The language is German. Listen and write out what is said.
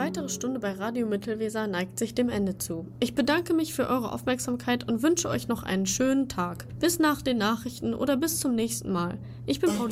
weitere Stunde bei Radio Mittelweser neigt sich dem Ende zu. Ich bedanke mich für eure Aufmerksamkeit und wünsche euch noch einen schönen Tag. Bis nach den Nachrichten oder bis zum nächsten Mal. Ich bin Paul